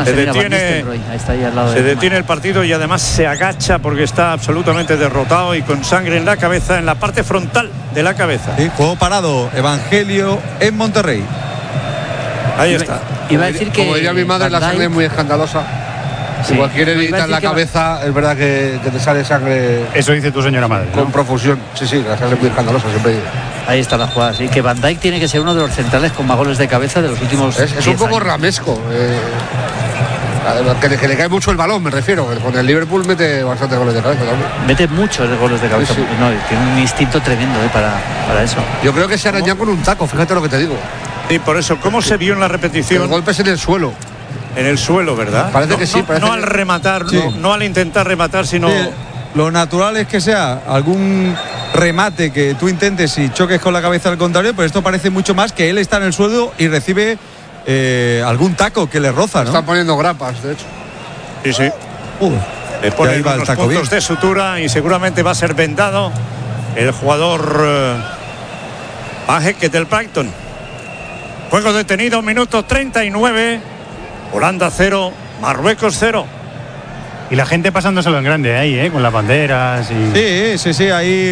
se detiene el partido y además se agacha porque está absolutamente derrotado y con sangre en la cabeza, en la parte frontal de la cabeza. Sí, juego parado, Evangelio en Monterrey. Ahí está. Iba a decir que, como diría mi madre, la sangre es muy escandalosa. Si cualquier herida en la cabeza, es verdad que te sale sangre. Eso dice tu señora madre, con ¿no? profusión. Sí, la sangre es muy escandalosa, siempre digo. Ahí está la jugada, sí, que Van Dijk tiene que ser uno de los centrales con más goles de cabeza de los últimos Es un poco años. ramesco. Que le cae mucho el balón, me refiero. Con el Liverpool mete bastante goles de cabeza también. Mete muchos goles de cabeza. Sí. No, tiene un instinto tremendo para eso. Yo creo que se araña con un taco, fíjate lo que te digo. Y por eso, ¿cómo se vio en la repetición? El golpe es en el suelo. En el suelo, ¿verdad? Parece que sí. No al rematar, sí. no al intentar rematar, sino... Sí, lo natural es que sea algún remate que tú intentes y choques con la cabeza al contrario, pero esto parece mucho más que él está en el suelo y recibe algún taco que le roza, ¿no? Están poniendo grapas, de hecho. Sí. Le pone ahí va el unos taco puntos bien de sutura y seguramente va a ser vendado el jugador Van Hekken del Brighton. Juego detenido, minuto 39. Holanda 0, Marruecos 0. Y la gente pasándoselo en grande ahí, con las banderas y... Sí,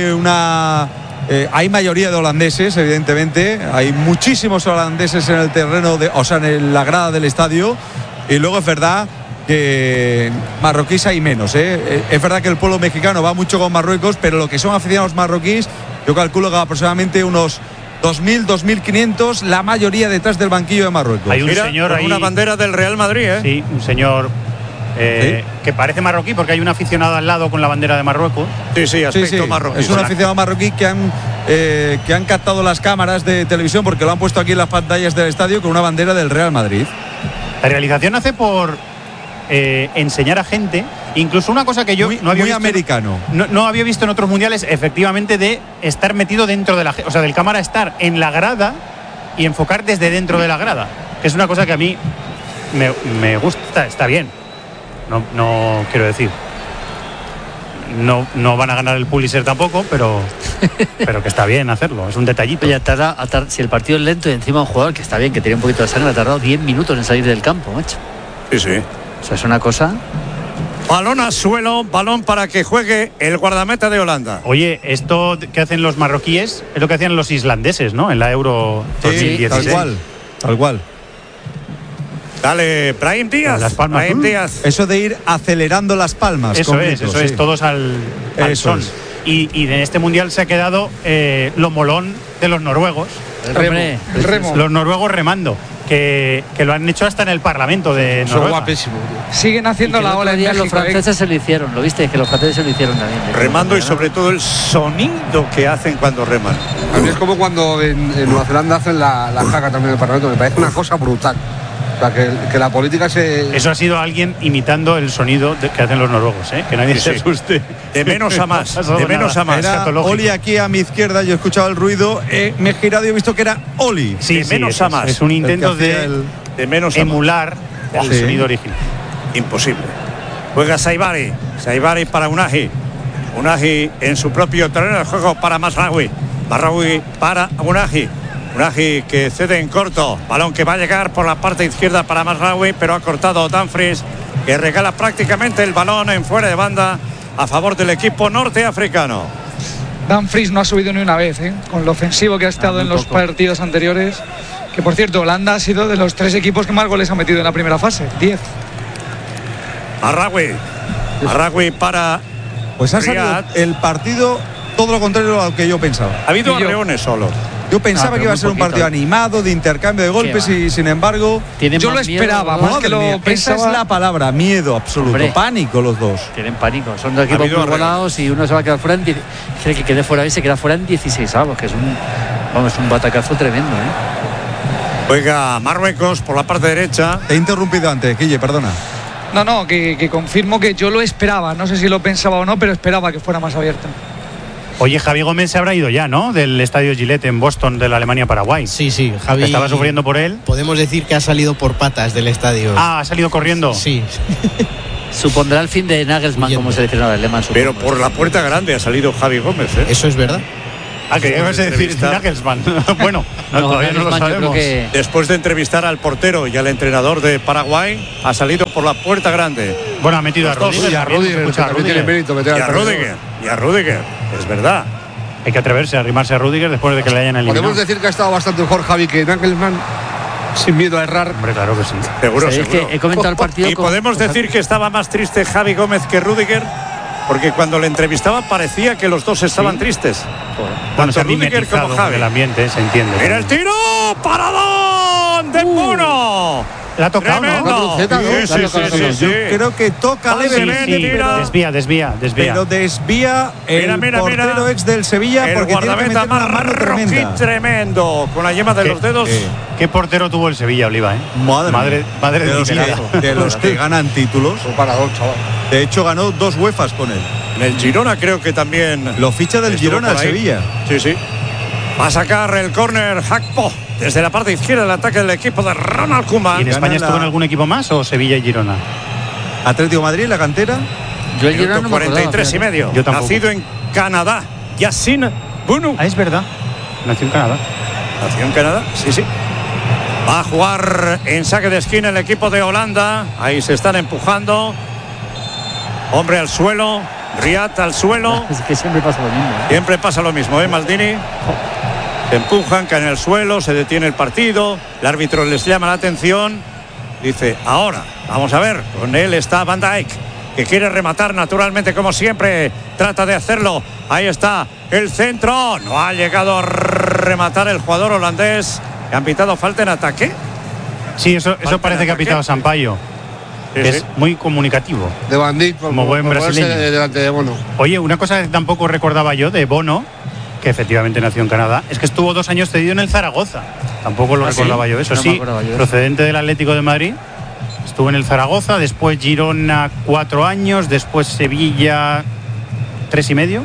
hay mayoría de holandeses, evidentemente. Hay muchísimos holandeses en el terreno, en la grada del estadio. Y luego es verdad que marroquíes hay menos, Es verdad que el pueblo mexicano va mucho con Marruecos, pero lo que son aficionados marroquíes, yo calculo que aproximadamente unos 2.000, 2.500, la mayoría detrás del banquillo de Marruecos. Hay un Mira, señor con ahí, una bandera del Real Madrid, Sí, un señor que parece marroquí porque hay un aficionado al lado con la bandera de Marruecos. Sí, aspecto marroquí. Es un aficionado marroquí que han captado las cámaras de televisión porque lo han puesto aquí en las pantallas del estadio con una bandera del Real Madrid. La realización hace por enseñar a gente, incluso una cosa que yo no había visto, americano. No había visto en otros mundiales, efectivamente, de estar metido dentro de o sea, del cámara estar en la grada y enfocar desde dentro de la grada, que es una cosa que a mí me gusta, está bien. No quiero decir, no van a ganar el Pulitzer tampoco, pero que está bien hacerlo, es un detallito. Oye, si el partido es lento y encima un jugador que está bien, que tiene un poquito de sangre, ha tardado 10 minutos en salir del campo, macho. Sí. O sea, es una cosa... Balón al suelo, balón para que juegue el guardameta de Holanda. Oye, esto que hacen los marroquíes es lo que hacían los islandeses, ¿no? En la Euro 2016. Tal cual. Dale, Brahim Díaz. Las palmas. Brahim Díaz. Eso de ir acelerando las palmas. Eso es, todos al son. Es. Y en este mundial se ha quedado lo molón de los noruegos. El remo. Los noruegos remando, que lo han hecho hasta en el Parlamento de Noruega. Son guapísimos. Siguen haciendo la ola en México. Los franceses se lo hicieron, ¿lo viste? Que los franceses se lo hicieron también. Remando y sobre todo el sonido que hacen cuando reman. A mí es como cuando en Nueva Zelanda hacen la jaca también en el Parlamento. Me parece una cosa brutal. O sea, que la política se... Eso ha sido alguien imitando el sonido que hacen los noruegos, que nadie se asuste. De menos a más, de menos a más. Era Oli aquí a mi izquierda, yo he escuchado el ruido, me he girado y he visto que era Oli. Sí, de menos a más. Es un intento de menos a emular el sonido original. Imposible. Juega Saibari para Unai en su propio terreno de juego para Mazraoui para Unai que cede en corto, balón que va a llegar por la parte izquierda para Mazraoui, pero ha cortado Dumfries, que regala prácticamente el balón en fuera de banda a favor del equipo norteafricano. Dumfries no ha subido ni una vez, con lo ofensivo que ha estado en los partidos anteriores, que por cierto Holanda ha sido de los 3 equipos que más goles ha metido en la primera fase, 10. Mazraoui para pues ha salido el partido todo lo contrario a lo que yo pensaba. Ha habido arreones solo. Yo pensaba que iba a ser un partido animado, de intercambio de golpes y sin embargo yo lo esperaba más que lo pensaba. Esa es la palabra, miedo absoluto. Hombre, pánico los dos. Tienen pánico, son dos equipos muy igualados y uno se va a quedar fuera quiere que quede fuera y se queda fuera en 16avos, que es un batacazo tremendo, Juega Marruecos por la parte derecha. Te he interrumpido antes, Guille, perdona. No, que confirmo que yo lo esperaba, no sé si lo pensaba o no, pero esperaba que fuera más abierto. Oye, Javi Gómez se habrá ido ya, ¿no? Del estadio Gillette en Boston de la Alemania-Paraguay. Sí, Javi. ¿Estaba sufriendo por él? Podemos decir que ha salido por patas del estadio. Ah, ha salido corriendo. Sí. Supondrá el fin de Nagelsmann como seleccionador alemán. Pero por la puerta grande ha salido Javi Gómez, Eso es verdad. que ibas a decir Nagelsmann. Bueno, todavía no lo sabemos. Después de entrevistar al portero y al entrenador de Paraguay, ha salido por la puerta grande. Bueno, ha metido a Rudiger. Y a Rudiger, tiene mérito meter Y a Rudiger, es verdad. Hay que atreverse a arrimarse a Rudiger después de que le hayan eliminado. Podemos decir que ha estado bastante mejor Javi que Nagelsmann, sin miedo a errar. Hombre, claro que sí. Seguro, Es que he comentado el partido. Y podemos decir que estaba más triste Javi Gómez que Rudiger, porque cuando le entrevistaba parecía que los dos estaban tristes. Bueno, se ha Rudiger mimetizado como con Javi. el ambiente, se entiende. ¡Mira el tiro! ¡Paradón de Puno! La ha tocado, Tremendo. Sí. Creo que toca Vale, levemente, sí, pero Desvía. pero desvía el Mira. portero ex del Sevilla, El porque tiene que guardameta meter una mano Marroquí tremenda. tremendo, con la yema de los dedos. ¿Qué portero tuvo el Sevilla, Oliva? Madre Madre de los, titelazo. de los que ganan títulos. Un parador, chaval. De hecho, ganó 2 UEFAs con él. En el Girona creo que también Lo ficha del estuvo Girona al por ahí. Sevilla. Sí. Va a sacar el córner Hakpo desde la parte izquierda del ataque del equipo de Ronald ¿Y Koeman. en España Gana estuvo en algún equipo más o Sevilla y Girona? Atlético de Madrid, la cantera. Yo el Girona no me acordaba, 43 y medio. Yo tampoco. Nacido en Canadá. Yacine Bunu. Es verdad. Nació en Canadá. Nació en Canadá, sí. Va a jugar en saque de esquina el equipo de Holanda. Ahí se están empujando. Hombre al suelo. Riat al suelo. Es que siempre pasa lo mismo. Siempre pasa lo mismo, Maldini. Se empujan, caen en el suelo, se detiene el partido. El árbitro les llama la atención. Dice, ahora, vamos a ver. Con él está Van Dijk, que quiere rematar naturalmente como siempre. Trata de hacerlo. Ahí está el centro. No ha llegado a rematar el jugador holandés. ¿Han pitado falta en ataque? Sí, eso Falta parece en que ha ataque. pitado Sampaio. Sí. Es muy comunicativo. De Van Dijk, Como buen ponerse brasileño. delante de Bono. Oye, una cosa que tampoco recordaba yo de Bono, que efectivamente nació en Canadá, es que estuvo 2 años cedido en el Zaragoza. Tampoco lo ¿Ah, sí? recordaba yo eso. No me Sí, acordaba yo de eso. procedente del Atlético de Madrid. Estuvo en el Zaragoza, después Girona 4 años, después Sevilla 3 y medio.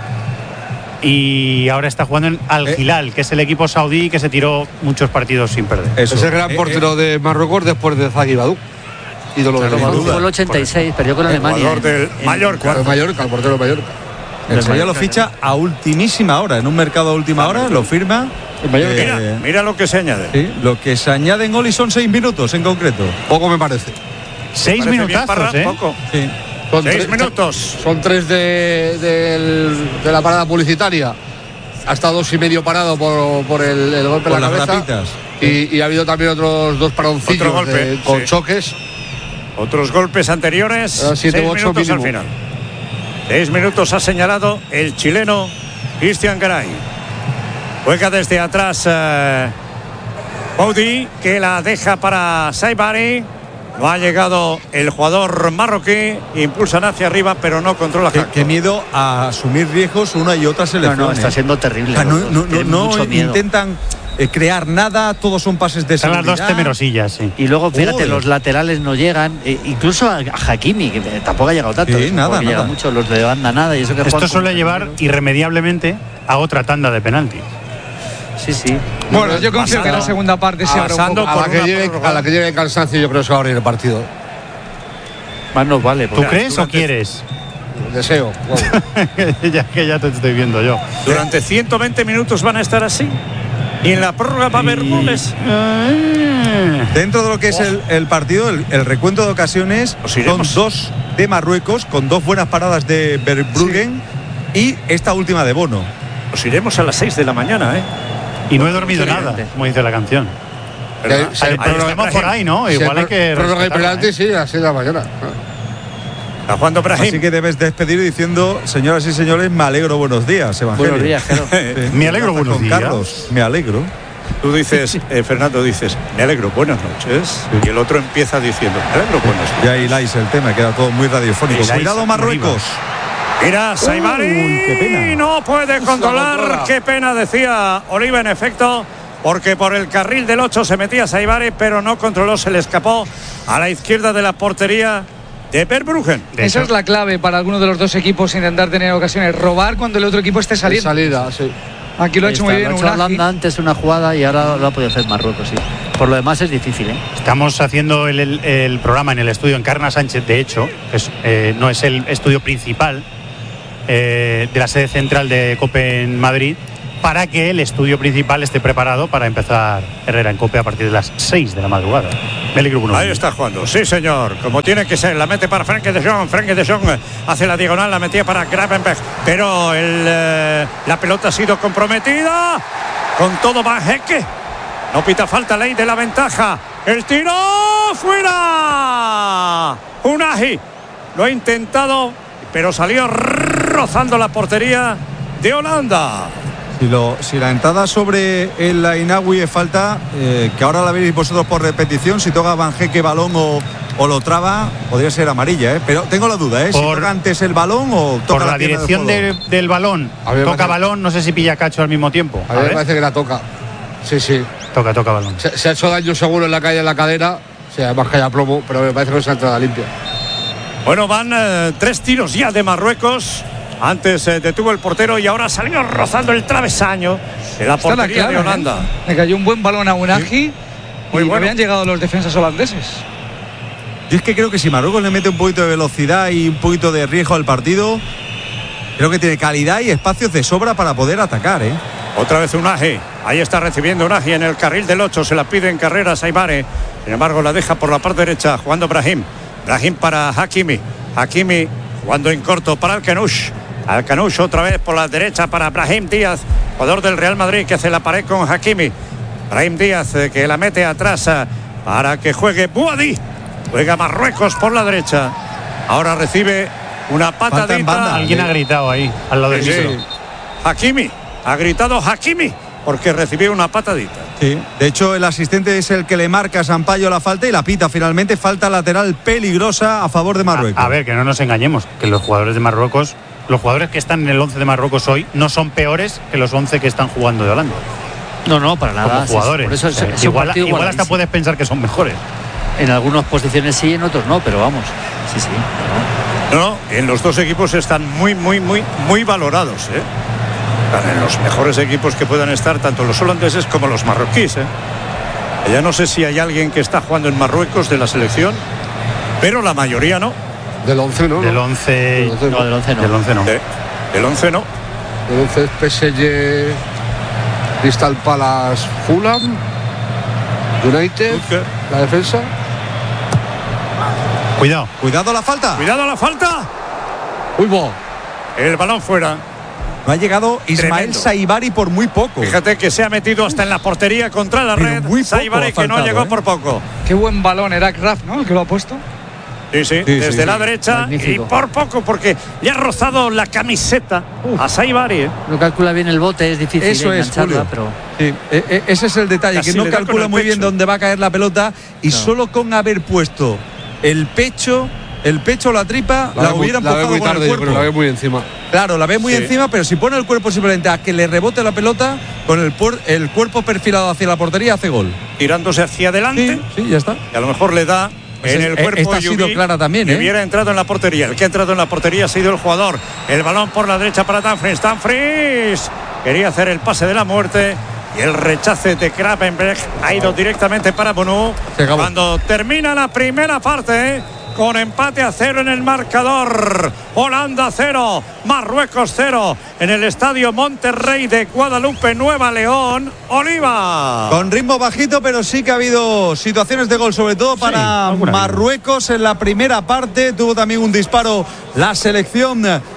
Y ahora está jugando en Al Hilal, que es el equipo saudí que se tiró muchos partidos sin perder. Eso. Es el gran portero de Marruecos después de Zaghi Badou. Ídolo de Fue Mallorca. el 86, perdió con Alemania. Jugador del Mallorca. El Mallorca, el portero de Mallorca. El Sevilla lo ficha a ultimísima hora, en un mercado a última hora, lo firma. Mira lo que se añade. Sí, lo que se añade en Oli son 6 minutos en concreto. Poco me parece. 6 Parece bien, minutazos, Parra, ¿eh? poco. Sí. Son 6 tres- minutos. Son 3 de la parada publicitaria. Ha estado 2 y medio parado por el golpe Por en la las cabeza. rapitas. Y ha habido también otros 2 paroncillos Otro golpe, con sí. choques. Otros golpes anteriores. 7 6 u 8 minutos al mínimo. final. 6 minutos ha señalado el chileno Cristian Garay. Juega desde atrás Moudi, que la deja para Saibari. No ha llegado el jugador marroquí. Impulsan hacia arriba, pero no controla. Qué miedo a asumir riesgos una y otra selección. No, está siendo terrible. O sea, los dos. Tienen mucho miedo. intentan crear nada, todos son pases de Están las seguridad. dos temerosillas, sí. Y luego, fíjate, Joder. los laterales no llegan. Incluso a Hakimi, que tampoco ha llegado tanto. Sí, nada, porque llega nada. mucho, los de banda nada. Y eso que Esto juegan suele con llevar compañeros. irremediablemente a otra tanda de penaltis. Sí. Bueno, yo confío que la segunda parte se abra un Pasando poco. por A la, que una llegue, prórroga. a la que llegue el cansancio, yo creo que se va a abrir el partido. Más nos vale. ¿Tú porque- crees o quieres? Deseo. que ya te estoy viendo yo. Durante 120 minutos van a estar así. Y en la prórroga va a haber goles. Dentro de lo que es el partido, el recuento de ocasiones Nos son iremos. 2 de Marruecos, con 2 buenas paradas de Verbruggen y esta última de Bono. Nos iremos a las 6 de la mañana, ¿eh? Y no he dormido Excelente. nada, como dice la canción. ¿Verdad? Sí, Ahí Estamos por ahí, ¿no? Igual hay que. Prórroga y respetarla, penalti, ¿eh? sí, a las 6 de la mañana. Está jugando Brahim. Así que debes despedir diciendo, señoras y señores, me alegro, buenos días, Evangelio. Buenos días, Jero. Sí. Me alegro, buenos Con días. Carlos, me alegro. Tú dices, Fernando, dices, me alegro, buenas noches. Y el otro empieza diciendo, me alegro, buenas noches. Ya hiláis el tema, queda todo muy radiofónico. Hiláis Cuidado, Marruecos. Mira, Saibari. Uy, qué pena. No puede controlar. controla. Qué pena, decía Oliva, en efecto. Porque por el carril del 8 se metía Saibari, pero no controló, se le escapó a la izquierda de la portería de Verbruggen. De Esa hecho, es la clave para alguno de los dos equipos, intentar tener ocasiones. Robar cuando el otro equipo esté saliendo. Salida, sí. Aquí lo ha Ahí hecho está, muy bien lo ha hecho Unai. Holanda antes una jugada y ahora lo ha podido hacer Marruecos, sí. Por lo demás es difícil, ¿eh? estamos haciendo el programa en el estudio Encarna Sánchez, de hecho, que no es el estudio principal de la sede central de COPE en Madrid. para que el estudio principal esté preparado para empezar Herrera en Cope a partir de las 6 de la madrugada. Ahí está jugando, sí señor, como tiene que ser. La mete para Frenkie de Jong hace la diagonal, la metía para Gravenberch, pero la pelota ha sido comprometida. Con todo Van Hecke, no pita falta, ley de la ventaja. El tiro fuera. Unai lo ha intentado, pero salió rozando la portería de Holanda. Si la entrada sobre el Ainawi es falta, que ahora la veréis vosotros por repetición, si toca Van Hecke balón o lo traba, podría ser amarilla, pero tengo la duda, si toca antes el balón o toca por la dirección del balón, toca balón, no sé si pilla cacho al mismo tiempo. A mí me parece que la toca. Sí. Toca balón. Se ha hecho daño seguro en la calle de la cadera, además que haya plomo, pero me parece que es una entrada limpia. Bueno, van 3 tiros ya de Marruecos. Antes detuvo el portero y ahora salió rozando el travesaño de la portería de Holanda. Le cayó un buen balón a Unai, muy bueno. Habían llegado los defensas holandeses. Yo es que creo que si Marruecos le mete un poquito de velocidad y un poquito de riesgo al partido, creo que tiene calidad y espacios de sobra para poder atacar. Otra vez Unai. Ahí está recibiendo Unai en el carril del 8. Se la pide en carrera Saibare. Sin embargo, la deja por la parte derecha jugando Brahim para Hakimi. Hakimi jugando en corto para Al-Kanouch. Al-Kanouch otra vez por la derecha para Brahim Díaz, jugador del Real Madrid, que hace la pared con Hakimi. Brahim Díaz que la mete atrás para que juegue Bouadi. Juega Marruecos por la derecha. Ahora recibe una patadita. Alguien ha gritado ahí al lado del micro. Hakimi. Ha gritado Hakimi porque recibió una patadita. Sí. De hecho, el asistente es el que le marca a Sampaio la falta y la pita finalmente. Falta lateral peligrosa a favor de Marruecos. A ver, que no nos engañemos, que los jugadores de Marruecos, los jugadores que están en el 11 de Marruecos hoy, no son peores que los 11 que están jugando de Holanda. No, para nada. Como jugadores. Por eso igual hasta puedes pensar que son mejores. En algunas posiciones sí, en otros no, pero vamos. Sí. No, en los dos equipos están muy valorados, en los mejores equipos que puedan estar, tanto los holandeses como los marroquíes. Ya no sé si hay alguien que está jugando en Marruecos de la selección, pero la mayoría no. Del 11 no. Del 11 no. Del 11 no. Del 11 es PSG, Crystal Palace, Fulham, United, la defensa. Cuidado la falta. Uy, bo. El balón fuera. No ha llegado Ismael Saibari por muy poco. Fíjate que se ha metido hasta en la portería contra la red. Saibari que no llegó por poco. Qué buen balón era Graf, ¿no? El que lo ha puesto. Sí, desde la derecha. Magnífico. Y por poco, porque le ha rozado la camiseta a Saibari. No calcula bien el bote, es difícil. Eso es, Julio. Pero... Sí, ese es el detalle, que no calcula muy bien dónde va a caer la pelota y solo con haber puesto el pecho o la tripa, la hubiera empujado con el cuerpo. La ve muy encima. Claro, la ve muy encima, pero si pone el cuerpo simplemente a que le rebote la pelota, con el cuerpo perfilado hacia la portería, hace gol. Tirándose hacia adelante. Sí, ya está. Y a lo mejor le da en el cuerpo. Esta ha sido clara también, hubiera entrado en la portería. El que ha entrado en la portería ha sido el jugador. El balón por la derecha para Dumfries. Quería hacer el pase de la muerte. Y el rechace de Gravenberch ha ido directamente para Bonu. Cuando termina la primera parte, con empate a 0 en el marcador. Holanda 0, Marruecos 0, en el estadio Monterrey de Guadalupe, Nueva León, Oliva. Con ritmo bajito, pero sí que ha habido situaciones de gol, sobre todo para Marruecos en la primera parte. Tuvo también un disparo la selección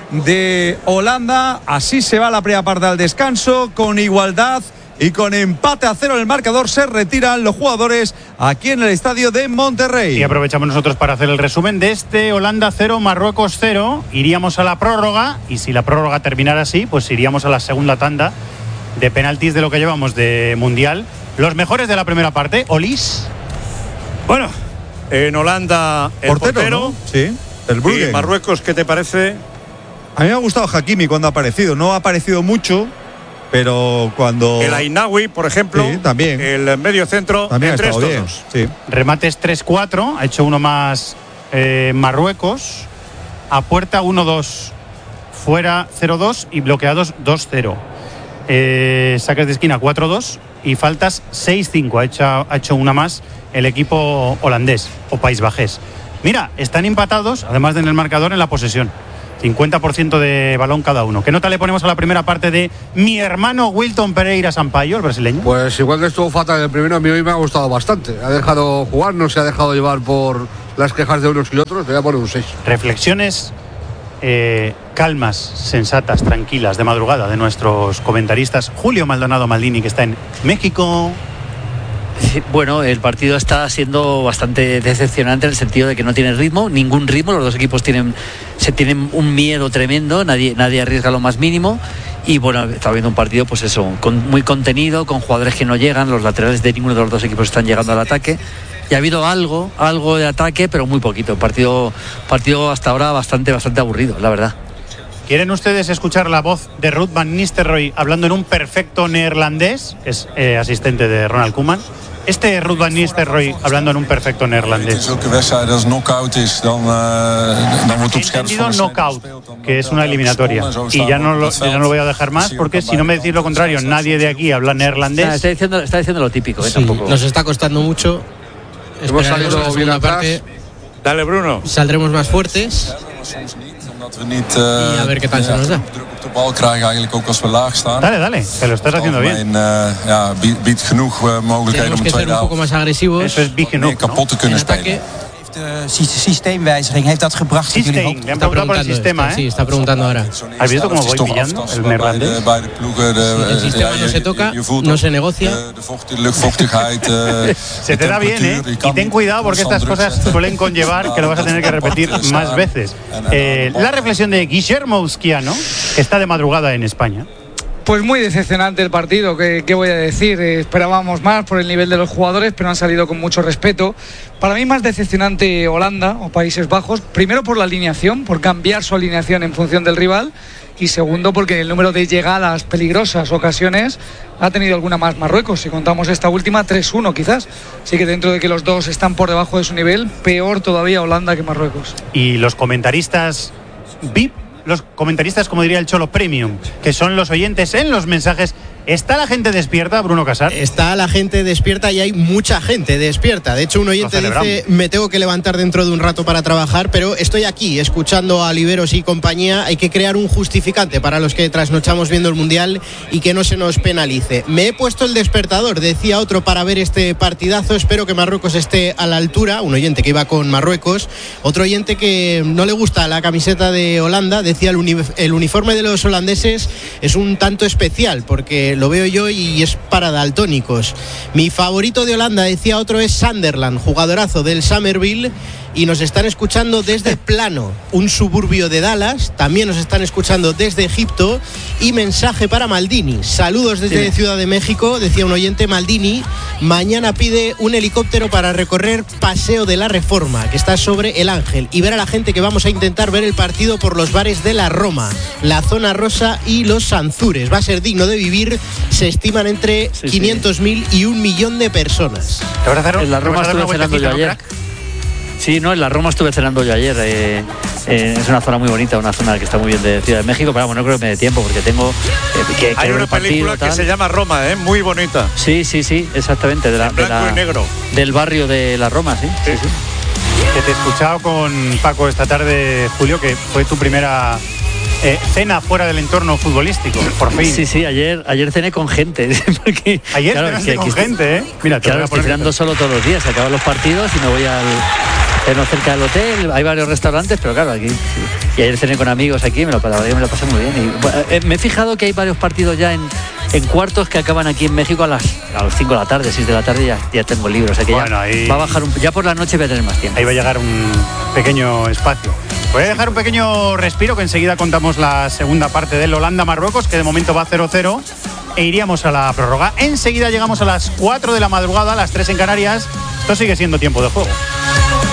de Holanda. Así se va la primera parte al descanso, con igualdad. Y con empate a 0 en el marcador se retiran los jugadores aquí en el estadio de Monterrey. Y aprovechamos nosotros para hacer el resumen de este Holanda 0, Marruecos 0. Iríamos a la prórroga y si la prórroga terminara así, pues iríamos a la segunda tanda de penaltis de lo que llevamos de Mundial. Los mejores de la primera parte, Olis. Bueno, en Holanda el portero, ¿no? Sí, el Brugge. ¿Y Marruecos qué te parece? A mí me ha gustado Hakimi cuando ha aparecido. No ha aparecido mucho, pero cuando... El Ainawi, por ejemplo, también. El medio centro, también entre estos bien. dos. Sí. Remates 3-4, ha hecho uno más Marruecos. A puerta 1-2, fuera 0-2 y bloqueados 2-0. Saques de esquina 4-2 y faltas 6-5. Ha hecho una más el equipo holandés o País Bajés. Mira, están empatados, además de en el marcador, en la posesión. 50% de balón cada uno. ¿Qué nota le ponemos a la primera parte de mi hermano Wilton Pereira Sampaio, el brasileño? Pues igual que estuvo fatal el primero, a mí hoy me ha gustado bastante. Ha dejado jugar, no se ha dejado llevar por las quejas de unos y otros. Le voy a poner un 6. Reflexiones calmas, sensatas, tranquilas, de madrugada, de nuestros comentaristas. Julio Maldonado Maldini, que está en México. Bueno, el partido está siendo bastante decepcionante en el sentido de que no tiene ritmo, ningún ritmo. Los dos equipos tienen un miedo tremendo, nadie arriesga lo más mínimo. Y bueno, está viendo un partido, pues eso, muy contenido, con jugadores que no llegan. Los laterales de ninguno de los dos equipos están llegando al ataque. Y ha habido algo de ataque, pero muy poquito. Partido hasta ahora bastante aburrido, la verdad. ¿Quieren ustedes escuchar la voz de Ruud van Nistelrooy hablando en un perfecto neerlandés? Es asistente de Ronald Koeman. Este Ruud van Nistelrooy hablando en un perfecto neerlandés. Entendido knockout, que es una eliminatoria. Y ya no lo voy a dejar más, porque si no me decís lo contrario, nadie de aquí habla neerlandés. Está diciendo lo típico, sí, tampoco. Nos está costando mucho. Hemos salido bien atrás. Dale, Bruno. Saldremos más fuertes. Y a ver qué tal se nos da. Dale, que lo estás haciendo bien. Tenemos que ser un poco más agresivos. Eso es big enough, ¿no? En ataque. systeemwijziging heeft dat gebracht? System, le han preguntado por el sistema, Sí, está preguntando ahora. ¿Has visto cómo voy pillando el neerlandés? El sistema no se toca, no se negocia. Se te da bien, ¿eh? Y ten cuidado porque estas cosas suelen conllevar que lo vas a tener que repetir más veces. La reflexión de Guillermo Usquiano, que está de madrugada en España. Pues muy decepcionante el partido, ¿qué voy a decir? Esperábamos más por el nivel de los jugadores, pero han salido con mucho respeto. Para mí más decepcionante Holanda o Países Bajos, primero por la alineación, por cambiar su alineación en función del rival, y segundo porque el número de llegadas peligrosas, ocasiones, ha tenido alguna más Marruecos. Si contamos esta última, 3-1 quizás. Así que dentro de que los dos están por debajo de su nivel, peor todavía Holanda que Marruecos. Y los comentaristas VIP, los comentaristas, como diría el Cholo Premium, que son los oyentes en los mensajes. ¿Está la gente despierta, Bruno Casar? Está la gente despierta y hay mucha gente despierta. De hecho, un oyente dice, me tengo que levantar dentro de un rato para trabajar, pero estoy aquí escuchando a Oliveros y compañía. Hay que crear un justificante para los que trasnochamos viendo el Mundial y que no se nos penalice. Me he puesto el despertador, decía otro, para ver este partidazo. Espero que Marruecos esté a la altura. Un oyente que iba con Marruecos. Otro oyente que no le gusta la camiseta de Holanda. Decía, el uniforme de los holandeses es un tanto especial porque lo veo yo y es para daltónicos. Mi favorito de Holanda, decía otro, es Sunderland, jugadorazo del Summerville, y nos están escuchando desde Plano, un suburbio de Dallas. También nos están escuchando desde Egipto. Y mensaje para Maldini, saludos desde Ciudad de México. Decía un oyente, Maldini mañana pide un helicóptero para recorrer Paseo de la Reforma, que está sobre el Ángel, y ver a la gente que vamos a intentar ver el partido por los bares de la Roma, la Zona Rosa y los Sanzures. Va a ser digno de vivir. Se estiman entre 500.000 y 1 millón de personas. En la Roma estuve cenando yo ayer. Sí, no, en la Roma estuve cenando yo ayer. Es una zona muy bonita, una zona que está muy bien de Ciudad de México, pero bueno, no creo que me dé tiempo porque tengo que hay una película que se llama Roma, muy bonita. Sí, exactamente, blanco y negro. Del barrio de la Roma, sí. Que te he escuchado con Paco esta tarde, Julio, que fue tu primera cena fuera del entorno futbolístico, por fin. Sí, ayer cené con gente. Porque, ayer cenaste con gente, Mira, te voy a estoy cenando solo todos los días, se acaban los partidos y me voy cerca del hotel. Hay varios restaurantes, pero claro, aquí. Y ayer cené con amigos aquí, me lo pasé muy bien. Y, me he fijado que hay varios partidos ya en cuartos que acaban aquí en México a las 5 de la tarde, 6 de la tarde, ya tengo libre. O sea que bueno, ya va a bajar ya por la noche voy a tener más tiempo. Ahí va a llegar un pequeño espacio. Voy a dejar un pequeño respiro, que enseguida contamos la segunda parte del Holanda-Marruecos, que de momento va 0-0, e iríamos a la prórroga. Enseguida llegamos a las 4 de la madrugada, a las 3 en Canarias. Esto sigue siendo tiempo de juego.